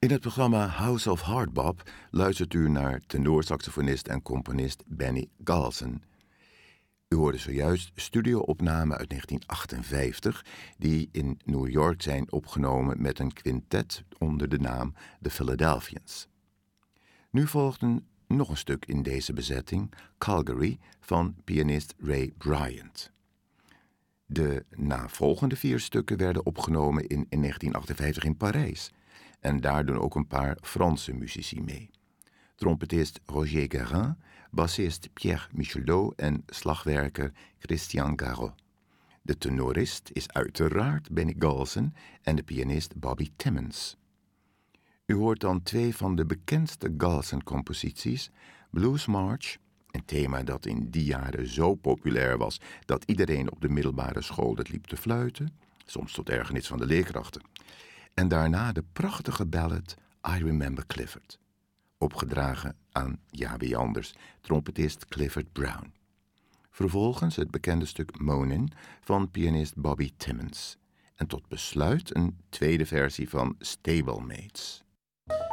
In het programma House of Hardbop luistert u naar tenorsaxofonist en componist Benny Golson. U hoorde zojuist studioopnamen uit 1958 die in New York zijn opgenomen met een quintet onder de naam The Philadelphians. Nu volgde nog een stuk in deze bezetting, Calgary, van pianist Ray Bryant. De navolgende 4 stukken werden opgenomen in 1958 in Parijs. En daar doen ook een paar Franse muzici mee. Trompetist Roger Guérin, bassist Pierre Michelot en slagwerker Christian Garot. De tenorist is uiteraard Benny Golson en de pianist Bobby Timmons. U hoort dan 2 van de bekendste Golson-composities, Blues March, een thema dat in die jaren zo populair was dat iedereen op de middelbare school het liep te fluiten, soms tot ergernis van de leerkrachten. En daarna de prachtige ballad I Remember Clifford, opgedragen aan, ja wie anders, trompetist Clifford Brown. Vervolgens het bekende stuk Moanin' van pianist Bobby Timmons. En tot besluit een tweede versie van Stablemates.